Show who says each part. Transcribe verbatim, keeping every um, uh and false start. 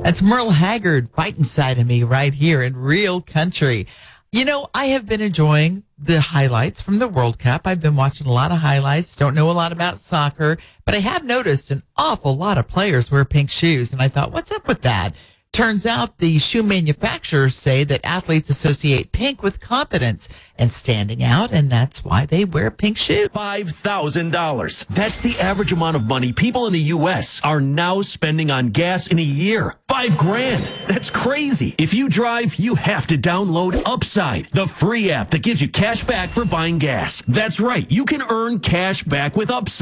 Speaker 1: That's Merle Haggard fighting side of me right here in Real Country. You know, I have been enjoying the highlights from the World Cup. I've been watching a lot of highlights. Don't know a lot about soccer, but I have noticed an awful lot of players wear pink shoes. And I thought, what's up with that? Turns out the shoe manufacturers say that athletes associate pink with confidence and standing out, and that's why they wear pink shoes.
Speaker 2: five thousand dollars. That's the average amount of money people in the U S are now spending on gas in a year. Five grand. That's crazy. If you drive, you have to download Upside, the free app that gives you cash back for buying gas. That's right. You can earn cash back with Upside.